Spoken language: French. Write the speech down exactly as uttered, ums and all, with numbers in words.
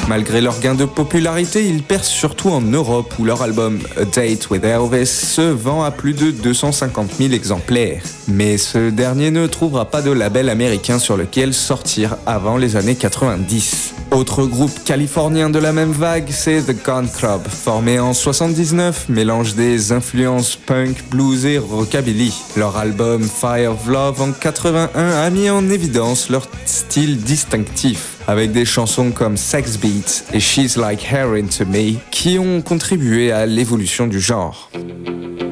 Malgré leur gain de popularité, ils percent surtout en Europe où leur album A Date with Elvis se vend à plus de deux cent cinquante mille exemplaires. Mais ce dernier ne trouvera pas de label américain sur lequel sortir avant les années quatre-vingt-dix. Autre groupe californien de la même vague, c'est The Gun Club, formé en soixante-dix-neuf, mélange des influences punk, blues et rockabilly. Leur album Fire of Love en quatre-vingt-un a mis en évidence leur style distinctif, avec des chansons comme Sex Beat et She's Like Heroin to Me qui ont contribué à l'évolution du genre.